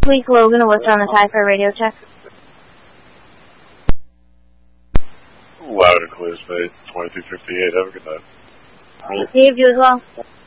Week Logan, and Worcester on the tie for a radio check. Loud and clear, Spade. 2258. Have a good night. Steve, you as well.